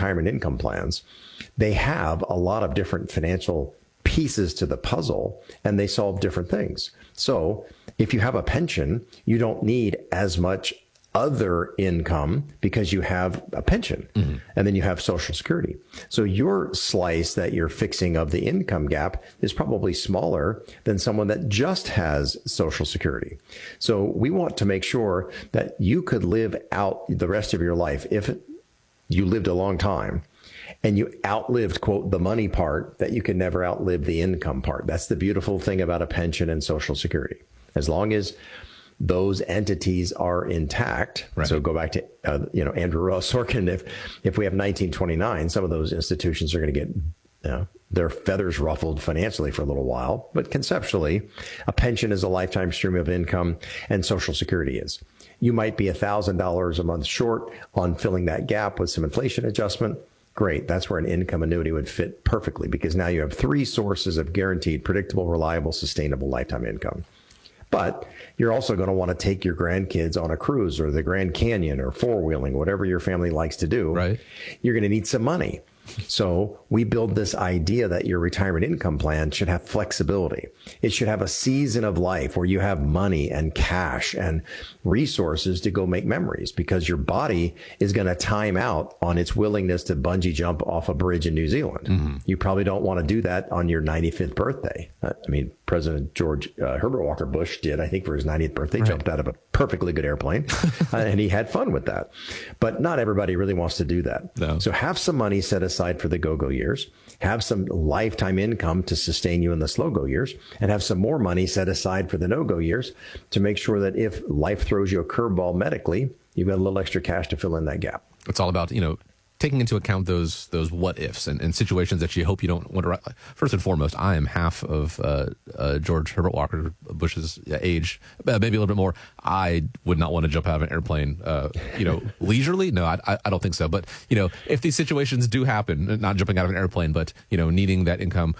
retirement income plans, they have a lot of different financial pieces to the puzzle, and they solve different things. So if you have a pension, you don't need as much other income because you have a pension, and then you have Social Security. So your slice that you're fixing of the income gap is probably smaller than someone that just has Social Security. So we want to make sure that you could live out the rest of your life if you lived a long time and you outlived, quote, the money part, that you can never outlive the income part. That's the beautiful thing about a pension and Social Security. As long as those entities are intact. Right. So go back to, Andrew Ross Sorkin. If we have 1929, some of those institutions are going to get their feathers ruffled financially for a little while. But conceptually, a pension is a lifetime stream of income, and Social Security is. You might be $1,000 a month short on filling that gap with some inflation adjustment. Great. That's where an income annuity would fit perfectly, because now you have three sources of guaranteed, predictable, reliable, sustainable lifetime income. But you're also going to want to take your grandkids on a cruise or the Grand Canyon or four-wheeling, whatever your family likes to do. Right. You're going to need some money. So we build this idea that your retirement income plan should have flexibility. It should have a season of life where you have money and cash and resources to go make memories, because your body is going to time out on its willingness to bungee jump off a bridge in New Zealand. Mm-hmm. You probably don't want to do that on your 95th birthday. President George Herbert Walker Bush did, I think, for his 90th birthday, right. Jumped out of a perfectly good airplane and he had fun with that. But not everybody really wants to do that. No. So have some money set aside for the go-go years, have some lifetime income to sustain you in the slow-go years, and have some more money set aside for the no-go years to make sure that if life throws you a curveball medically, you've got a little extra cash to fill in that gap. It's all about, taking into account those what ifs and situations that you hope you don't want to. First and foremost, I am half of George Herbert Walker Bush's age, maybe a little bit more. I would not want to jump out of an airplane, leisurely. No, I don't think so. But if these situations do happen, not jumping out of an airplane, but needing that income,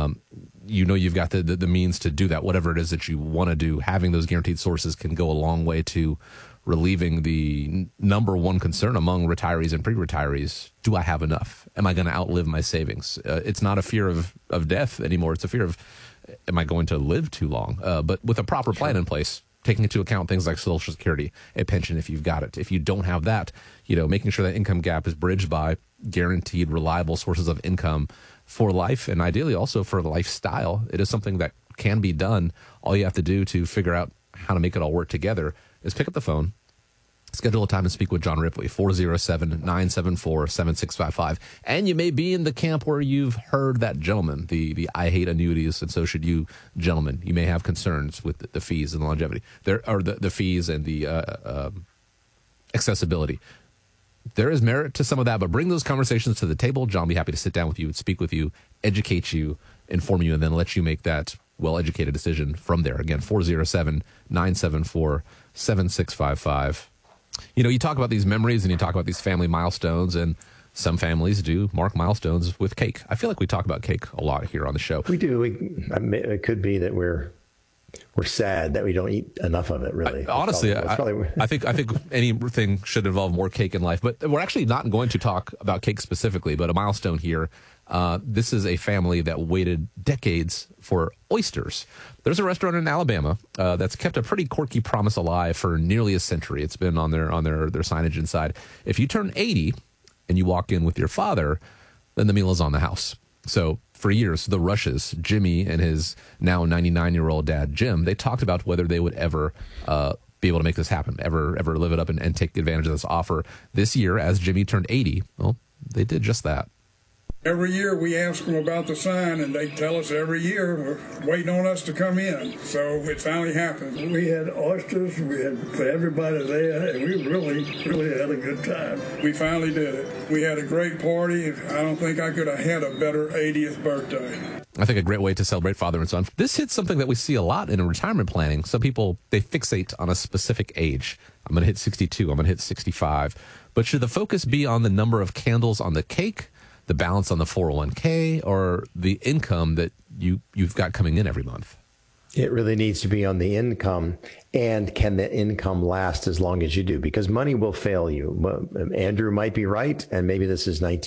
you've got the means to do that. Whatever it is that you want to do, having those guaranteed sources can go a long way to relieving the number one concern among retirees and pre-retirees. Do I have enough? Am I going to outlive my savings? It's not a fear of death anymore. It's a fear of, am I going to live too long? But with a proper plan in place, taking into account things like Social Security, a pension if you've got it. If you don't have that, making sure that income gap is bridged by guaranteed, reliable sources of income for life, and ideally also for lifestyle. It is something that can be done. All you have to do to figure out how to make it all work together is pick up the phone, schedule a time to speak with John Ripley, 407-974-7655. And you may be in the camp where you've heard that gentleman, the I hate annuities, and so should you, gentlemen. You may have concerns with the fees and the longevity. There are the fees and the accessibility. There is merit to some of that, but bring those conversations to the table. John will be happy to sit down with you, speak with you, educate you, inform you, and then let you make that well-educated decision from there. Again, 407-974-7655. You talk about these memories and you talk about these family milestones, and some families do mark milestones with cake. I feel like we talk about cake a lot here on the show. We do. It could be that we're sad that we don't eat enough of it, really. Honestly, I think anything should involve more cake in life. But we're actually not going to talk about cake specifically, but a milestone here. This is a family that waited decades for oysters. There's a restaurant in Alabama that's kept a pretty quirky promise alive for nearly a century. It's been on their signage inside. If you turn 80 and you walk in with your father, then the meal is on the house. So for years, the Rushes, Jimmy and his now 99-year-old dad, Jim, they talked about whether they would ever be able to make this happen, ever live it up and take advantage of this offer. This year, as Jimmy turned 80, well, they did just that. Every year we ask them about the sign, and they tell us every year we're waiting on us to come in. So it finally happened. We had oysters, we had for everybody there, and we really had a good time. We finally did it. We had a great party. I don't think I could have had a better 80th birthday. I think a great way to celebrate father and son. This hits something that we see a lot in retirement planning. Some people, they fixate on a specific age. I'm going to hit 62. I'm going to hit 65. But should the focus be on the number of candles on the cake, the balance on the 401k, or the income that you've got coming in every month? It really needs to be on the income, and can the income last as long as you do? Because money will fail you. Andrew might be right, and maybe this is